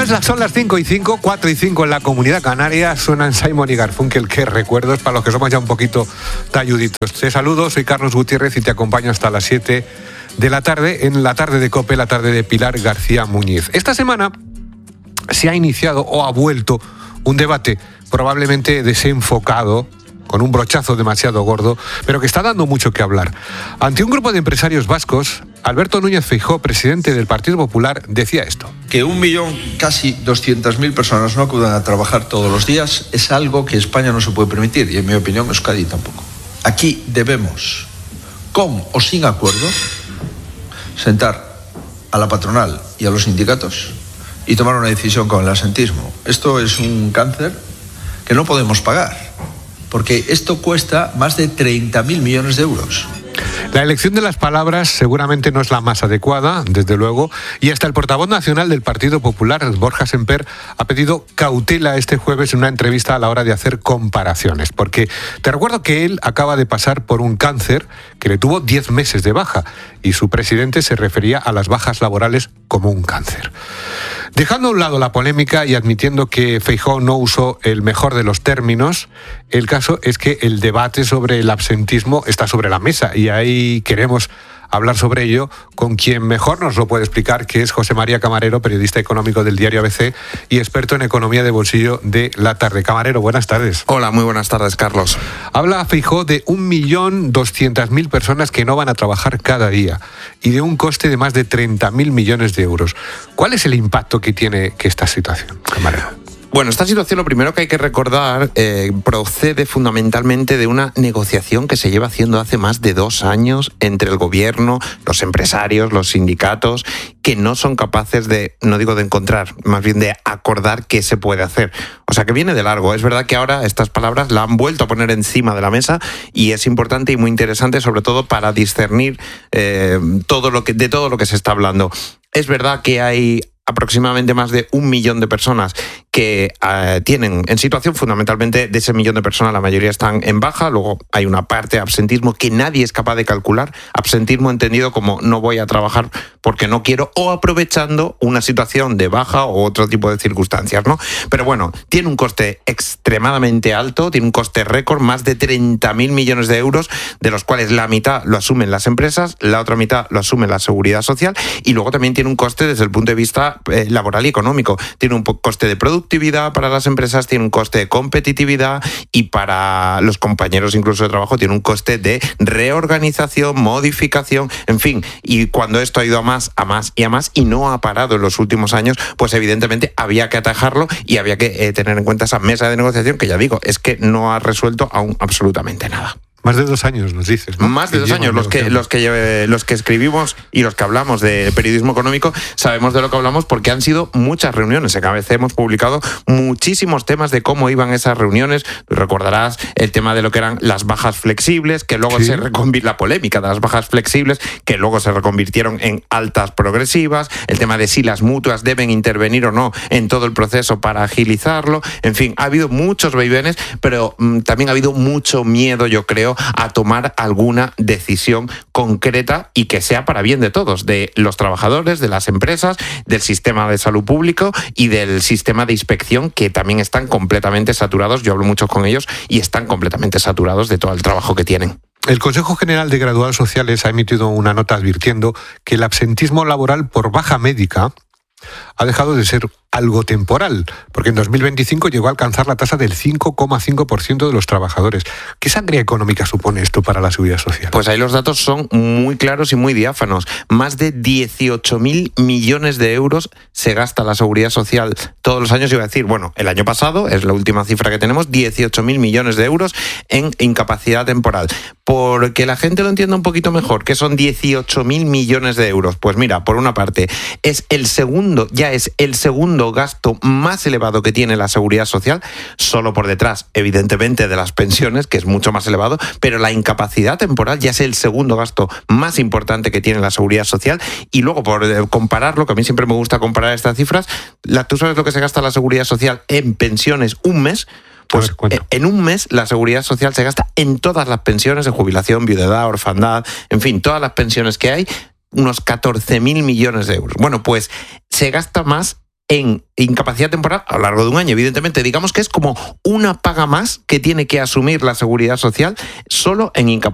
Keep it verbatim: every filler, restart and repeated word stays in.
Pues son las cinco y cinco, cuatro y cinco en la Comunidad Canaria. Suenan Simon y Garfunkel. Qué recuerdos para los que somos ya un poquito talluditos. Te saludo, soy Carlos Gutiérrez y te acompaño hasta las siete de la tarde en la tarde de COPE, la tarde de Pilar García Muñiz. Esta semana se ha iniciado o ha vuelto un debate probablemente desenfocado, con un brochazo demasiado gordo, pero que está dando mucho que hablar. Ante un grupo de empresarios vascos, Alberto Núñez Feijóo, presidente del Partido Popular, decía esto. Que un millón, casi doscientas mil personas no acudan a trabajar todos los días es algo que España no se puede permitir, y en mi opinión Euskadi tampoco. Aquí debemos, con o sin acuerdo, sentar a la patronal y a los sindicatos y tomar una decisión con el asentismo. Esto es un cáncer que no podemos pagar, porque esto cuesta más de treinta mil millones de euros. La elección de las palabras seguramente no es la más adecuada, desde luego, y hasta el portavoz nacional del Partido Popular, Borja Semper, ha pedido cautela este jueves en una entrevista a la hora de hacer comparaciones, porque te recuerdo que él acaba de pasar por un cáncer que le tuvo diez meses de baja, y su presidente se refería a las bajas laborales como un cáncer. Dejando a un lado la polémica y admitiendo que Feijóo no usó el mejor de los términos, el caso es que el debate sobre el absentismo está sobre la mesa y ahí queremos hablar sobre ello con quien mejor nos lo puede explicar, que es José María Camarero, periodista económico del diario A B C y experto en economía de bolsillo de La Tarde. Camarero, buenas tardes. Hola, muy buenas tardes, Carlos. Habla Feijóo de un millón doscientas mil personas que no van a trabajar cada día y de un coste de más de treinta mil millones de euros. ¿Cuál es el impacto que tiene que esta situación, Camarero? Bueno, esta situación, lo primero que hay que recordar, eh, procede fundamentalmente de una negociación que se lleva haciendo hace más de dos años entre el gobierno, los empresarios, los sindicatos, que no son capaces de, no digo de encontrar, más bien de acordar qué se puede hacer. O sea, que viene de largo. Es verdad que ahora estas palabras la han vuelto a poner encima de la mesa y es importante y muy interesante, sobre todo para discernir eh, todo lo que, de todo lo que se está hablando. Es verdad que hay aproximadamente más de un millón de personas que uh, tienen en situación, fundamentalmente de ese millón de personas la mayoría están en baja, luego hay una parte de absentismo que nadie es capaz de calcular, absentismo entendido como no voy a trabajar porque no quiero o aprovechando una situación de baja o otro tipo de circunstancias, ¿no? Pero bueno, tiene un coste extremadamente alto, tiene un coste récord, más de treinta mil millones de euros, de los cuales la mitad lo asumen las empresas, la otra mitad lo asume la Seguridad Social y luego también tiene un coste desde el punto de vista Eh, laboral y económico. Tiene un coste de productividad para las empresas, tiene un coste de competitividad y para los compañeros incluso de trabajo tiene un coste de reorganización, modificación, en fin. Y cuando esto ha ido a más, a más y a más y no ha parado en los últimos años, pues evidentemente había que atajarlo y había que eh, tener en cuenta esa mesa de negociación que ya digo, es que no ha resuelto aún absolutamente nada. Más de dos años nos dices, ¿no? Más de dos años. Los que, los, que, los que escribimos y los que hablamos de periodismo económico sabemos de lo que hablamos porque han sido muchas reuniones. En A B C hemos publicado muchísimos temas de cómo iban esas reuniones. Recordarás el tema de lo que eran las bajas flexibles, que luego sí. se reconvirtió, la polémica de las bajas flexibles, que luego se reconvirtieron en altas progresivas. El tema de si las mutuas deben intervenir o no en todo el proceso para agilizarlo. En fin, ha habido muchos vaivenes, pero mmm, también ha habido mucho miedo, yo creo, a tomar alguna decisión concreta y que sea para bien de todos, de los trabajadores, de las empresas, del sistema de salud público y del sistema de inspección, que también están completamente saturados. Yo hablo mucho con ellos y están completamente saturados de todo el trabajo que tienen. El Consejo General de Graduados Sociales ha emitido una nota advirtiendo que el absentismo laboral por baja médica ha dejado de ser algo temporal, porque en dos mil veinticinco llegó a alcanzar la tasa del cinco coma cinco por ciento de los trabajadores. ¿Qué sangría económica supone esto para la Seguridad Social? Pues ahí los datos son muy claros y muy diáfanos. Más de dieciocho mil millones de euros se gasta la Seguridad Social todos los años. Iba a decir, bueno, el año pasado, es la última cifra que tenemos, dieciocho mil millones de euros en incapacidad temporal. Porque la gente lo entienda un poquito mejor, ¿qué son dieciocho mil millones de euros? Pues mira, por una parte, es el segundo, ya es el segundo gasto más elevado que tiene la Seguridad Social, solo por detrás, evidentemente, de las pensiones, que es mucho más elevado, pero la incapacidad temporal ya es el segundo gasto más importante que tiene la Seguridad Social. Y luego, por compararlo, que a mí siempre me gusta comparar estas cifras, la, ¿tú sabes lo que se gasta la Seguridad Social en pensiones un mes? Pues ver, en un mes la Seguridad Social se gasta en todas las pensiones de jubilación, viudedad, orfandad, en fin, todas las pensiones que hay, unos catorce mil millones de euros. Bueno, pues se gasta más en incapacidad temporal a lo largo de un año. Evidentemente, digamos que es como una paga más que tiene que asumir la Seguridad Social solo en incapacidad